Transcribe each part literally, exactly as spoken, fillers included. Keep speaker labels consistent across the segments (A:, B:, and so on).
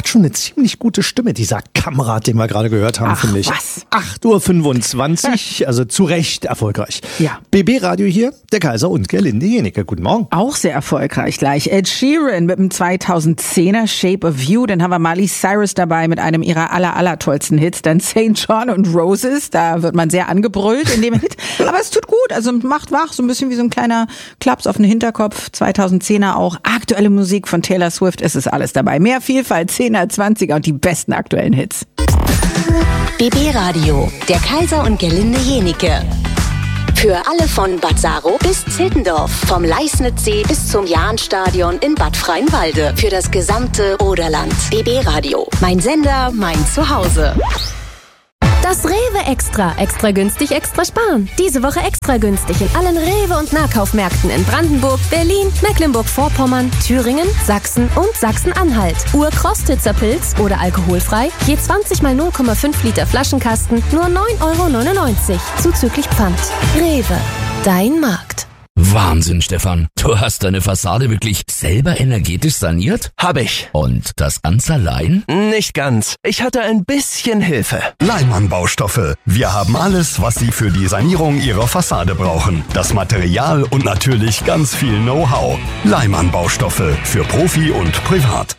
A: schon eine ziemlich gute Stimme, dieser Kamerad, den wir gerade gehört haben, finde ich.
B: Was?
A: acht Uhr fünfundzwanzig, also zu Recht erfolgreich.
B: Ja.
A: B B Radio hier, der Kaiser und Gerlinde Jenecke. Guten Morgen.
B: Auch sehr erfolgreich gleich. Ed Sheeran mit dem zweitausendzehner Shape of You. Dann haben wir Miley Cyrus dabei mit einem ihrer aller, aller tollsten Hits. Dann Saint John und Roses. Da wird man sehr angebrüllt in dem Hit. Aber es tut gut. Also macht wach. So ein bisschen wie so ein kleiner Klaps auf den Hinterkopf. zweitausendzehner auch. Aktuelle Musik von Taylor Swift. Es ist alles dabei. Mehr Vielfalt, zehner, zwanziger und die besten aktuellen Hits.
C: B B Radio, der Kaiser und Gerlinde Jenecke. Für alle von Bad Saro bis Zittendorf, vom Leisnitzsee bis zum Jahnstadion in Bad Freienwalde. Für das gesamte Oderland. B B Radio, mein Sender, mein Zuhause.
D: Das Rewe Extra. Extra günstig, extra sparen. Diese Woche extra günstig in allen Rewe- und Nahkaufmärkten in Brandenburg, Berlin, Mecklenburg-Vorpommern, Thüringen, Sachsen und Sachsen-Anhalt. Urkrostitzer Pilz oder alkoholfrei, je zwanzig mal null Komma fünf Liter Flaschenkasten, nur neun Euro neunundneunzig, zuzüglich Pfand. Rewe, dein Markt.
E: Wahnsinn, Stefan. Du hast deine Fassade wirklich selber energetisch saniert?
F: Hab ich.
E: Und das ganz allein?
F: Nicht ganz. Ich hatte ein bisschen Hilfe.
G: Leimann Baustoffe. Wir haben alles, was Sie für die Sanierung Ihrer Fassade brauchen. Das Material und natürlich ganz viel Know-how. Leimann Baustoffe. Für Profi und Privat.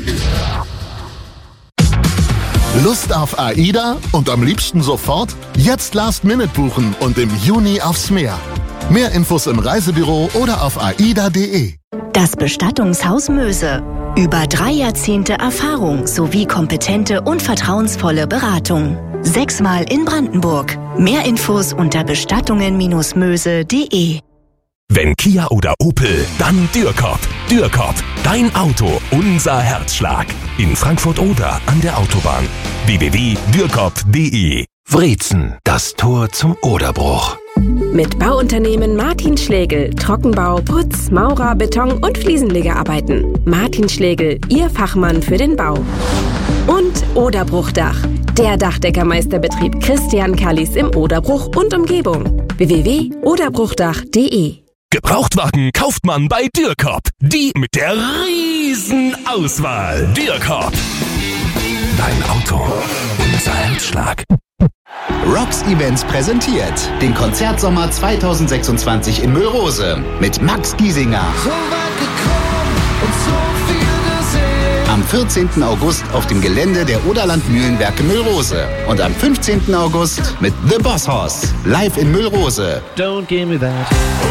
H: Lust auf AIDA und am liebsten sofort? Jetzt Last Minute buchen und im Juni aufs Meer. Mehr Infos im Reisebüro oder auf aida punkt de.
C: Das Bestattungshaus Möse. Über drei Jahrzehnte Erfahrung sowie kompetente und vertrauensvolle Beratung. Sechsmal in Brandenburg. Mehr Infos unter bestattungen Möse punkt de.
I: Wenn Kia oder Opel, dann Dürkop. Dürkop, dein Auto, unser Herzschlag. In Frankfurt-Oder an der Autobahn. w w w punkt dürkop punkt de.
J: Wrezen, das Tor zum Oderbruch.
D: Mit Bauunternehmen Martin Schlegel. Trockenbau, Putz, Maurer, Beton und Fliesenlegerarbeiten. Martin Schlegel, Ihr Fachmann für den Bau. Und Oderbruchdach. Der Dachdeckermeisterbetrieb Christian Kallis im Oderbruch und Umgebung. w w w punkt oderbruchdach punkt de.
I: Gebrauchtwagen kauft man bei Dürkop. Die mit der riesen Auswahl. Dürkop.
J: Dein Auto, unser Herzschlag.
K: Rocks Events präsentiert den Konzertsommer zweitausendsechsundzwanzig in Müllrose mit Max Giesinger.
L: So weit gekommen und so viel gesehen.
K: Am vierzehnten August auf dem Gelände der Oderland Mühlenwerke Müllrose. Und am fünfzehnten August mit The Boss Hoss live in Müllrose.
M: Don't give me that.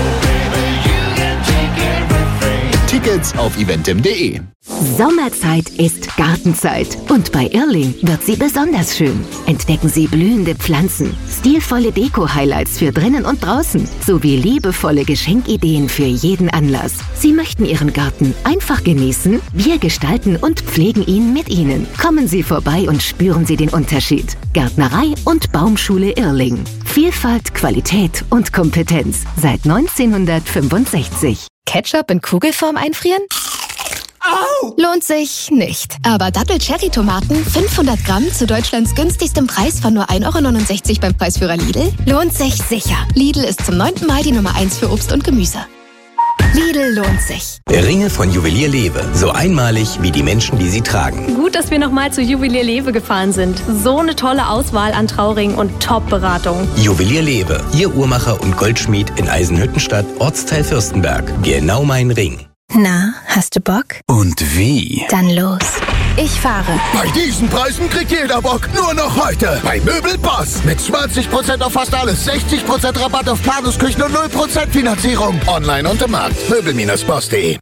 K: Tickets auf eventim punkt de.
N: Sommerzeit ist Gartenzeit und bei Irrling wird sie besonders schön. Entdecken Sie blühende Pflanzen, stilvolle Deko-Highlights für drinnen und draußen sowie liebevolle Geschenkideen für jeden Anlass. Sie möchten Ihren Garten einfach genießen? Wir gestalten und pflegen ihn mit Ihnen. Kommen Sie vorbei und spüren Sie den Unterschied. Gärtnerei und Baumschule Irrling. Vielfalt, Qualität und Kompetenz seit neunzehnhundertfünfundsechzig.
O: Ketchup in Kugelform einfrieren?
L: Au!
O: Lohnt sich nicht. Aber Dattel-Cherry-Tomaten, fünfhundert Gramm zu Deutschlands günstigstem Preis von nur ein Euro neunundsechzig beim Preisführer Lidl, lohnt sich sicher. Lidl ist zum neunten Mal die Nummer eins für Obst und Gemüse. Lidl lohnt sich.
P: Ringe von Juwelier Lewe. So einmalig wie die Menschen, die sie tragen.
Q: Gut, dass wir nochmal zu Juwelier Lewe gefahren sind. So eine tolle Auswahl an Trauringen und Top-Beratung.
P: Juwelier Lewe. Ihr Uhrmacher und Goldschmied in Eisenhüttenstadt, Ortsteil Fürstenberg. Genau mein Ring.
O: Na, hast du Bock?
J: Und wie?
O: Dann los. Ich fahre.
H: Bei diesen Preisen kriegt jeder Bock. Nur noch heute. Bei Möbelboss. Mit zwanzig Prozent auf fast alles. sechzig Prozent Rabatt auf Planungsküchen und null Prozent Finanzierung. Online und im Markt. Möbel Bindestrich boss punkt de.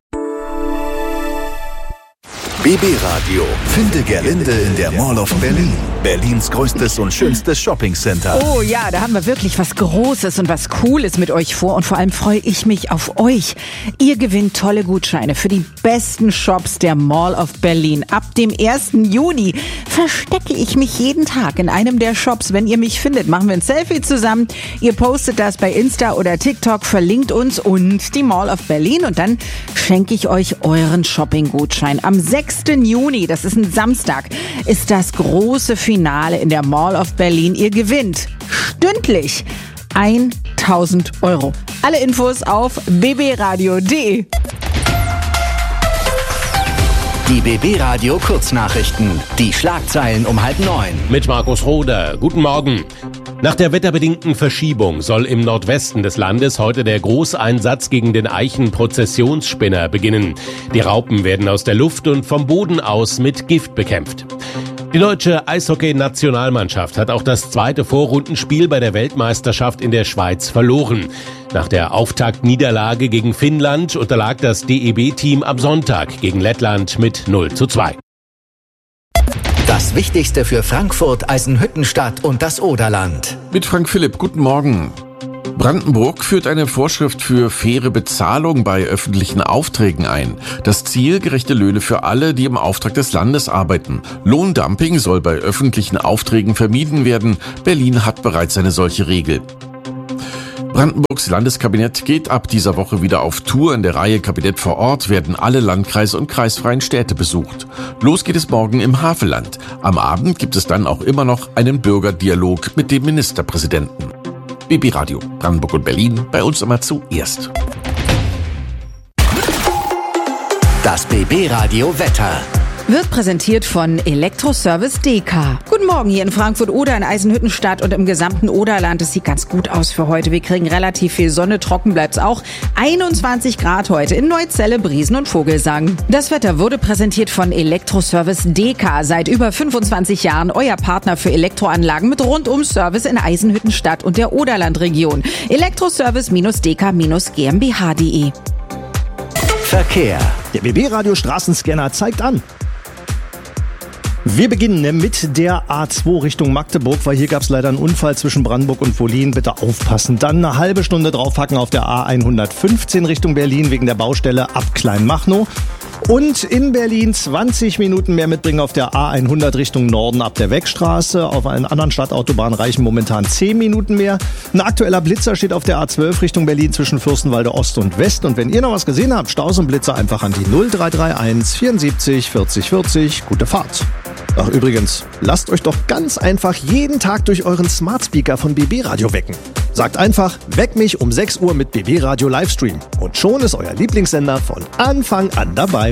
G: B B Radio. Finde Gerlinde in der Mall of Berlin. Berlins größtes und schönstes Shoppingcenter.
B: Oh ja, da haben wir wirklich was Großes und was Cooles mit euch vor. Und vor allem freue ich mich auf euch. Ihr gewinnt tolle Gutscheine für die besten Shops der Mall of Berlin. Ab dem ersten Juni verstecke ich mich jeden Tag in einem der Shops. Wenn ihr mich findet, machen wir ein Selfie zusammen. Ihr postet das bei Insta oder TikTok, verlinkt uns und die Mall of Berlin. Und dann schenke ich euch euren Shopping-Gutschein. Am sechsten Juni, das ist ein Samstag, ist das große Finale in der Mall of Berlin. Ihr gewinnt stündlich tausend Euro. Alle Infos auf b b radio punkt de.
M: Die B B Radio Kurznachrichten. Die Schlagzeilen um halb neun.
R: Mit Markus Roder. Guten Morgen. Nach der wetterbedingten Verschiebung soll im Nordwesten des Landes heute der Großeinsatz gegen den Eichen-Prozessionsspinner beginnen. Die Raupen werden aus der Luft und vom Boden aus mit Gift bekämpft. Die deutsche Eishockey-Nationalmannschaft hat auch das zweite Vorrundenspiel bei der Weltmeisterschaft in der Schweiz verloren. Nach der Auftaktniederlage gegen Finnland unterlag das D E B-Team am Sonntag gegen Lettland mit null zu zwei.
M: Das Wichtigste für Frankfurt, Eisenhüttenstadt und das Oderland.
S: Mit Frank Philipp, guten Morgen. Brandenburg führt eine Vorschrift für faire Bezahlung bei öffentlichen Aufträgen ein. Das Ziel, gerechte Löhne für alle, die im Auftrag des Landes arbeiten. Lohndumping soll bei öffentlichen Aufträgen vermieden werden. Berlin hat bereits eine solche Regel. Brandenburgs Landeskabinett geht ab dieser Woche wieder auf Tour. In der Reihe Kabinett vor Ort werden alle Landkreise und kreisfreien Städte besucht. Los geht es morgen im Havelland. Am Abend gibt es dann auch immer noch einen Bürgerdialog mit dem Ministerpräsidenten. B B Radio, Brandenburg und Berlin, bei uns immer zuerst.
M: Das B B Radio Wetter.
B: Wird präsentiert von Elektroservice D K. Guten Morgen hier in Frankfurt oder in Eisenhüttenstadt und im gesamten Oderland. Es sieht ganz gut aus für heute. Wir kriegen relativ viel Sonne, trocken bleibt's auch. einundzwanzig Grad heute in Neuzelle, Briesen und Vogelsang. Das Wetter wurde präsentiert von Elektroservice D K. Seit über fünfundzwanzig Jahren euer Partner für Elektroanlagen mit Rundum-Service in Eisenhüttenstadt und der Oderlandregion. Elektroservice-D K G m b H punkt d e.
M: Verkehr.
A: Der B B Radio Straßenscanner zeigt an. Wir beginnen mit der A zwei Richtung Magdeburg, weil hier gab es leider einen Unfall zwischen Brandenburg und Wollin. Bitte aufpassen. Dann eine halbe Stunde draufhacken auf der A hundertfünfzehn Richtung Berlin wegen der Baustelle ab Kleinmachnow. Und in Berlin zwanzig Minuten mehr mitbringen auf der A hundert Richtung Norden ab der Wegstraße. Auf allen anderen Stadtautobahnen reichen momentan zehn Minuten mehr. Ein aktueller Blitzer steht auf der A zwölf Richtung Berlin zwischen Fürstenwalde Ost und West. Und wenn ihr noch was gesehen habt, Staus und Blitzer einfach an die null drei drei eins vierundsiebzig vierzig vierzig. Gute Fahrt. Ach übrigens, lasst euch doch ganz einfach jeden Tag durch euren Smart Speaker von B B Radio wecken. Sagt einfach, weck mich um sechs Uhr mit B B Radio Livestream. Und schon ist euer Lieblingssender von Anfang an dabei.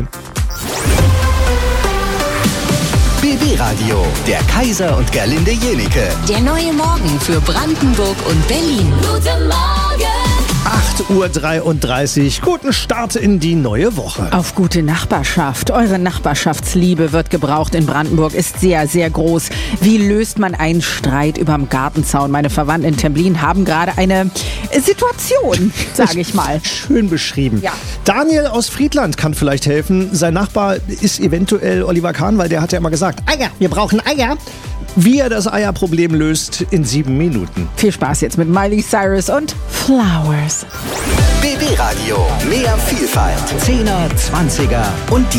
M: B B Radio, der Kaiser und Gerlinde Jenike.
C: Der neue Morgen für Brandenburg und Berlin. Guten Morgen!
A: acht Uhr dreiunddreißig. Guten Start in die neue Woche.
B: Auf gute Nachbarschaft. Eure Nachbarschaftsliebe wird gebraucht in Brandenburg, ist sehr, sehr groß. Wie löst man einen Streit überm Gartenzaun? Meine Verwandten in Templin haben gerade eine Situation, sage ich mal.
A: Schön beschrieben.
B: Ja.
A: Daniel aus Friedland kann vielleicht helfen. Sein Nachbar ist eventuell Oliver Kahn, weil der hat ja immer gesagt, Eier, wir brauchen Eier. Wie er das Eierproblem löst in sieben Minuten.
B: Viel Spaß jetzt mit Miley Cyrus und Flowers.
M: B B Radio, mehr Vielfalt, Zehner, Zwanziger und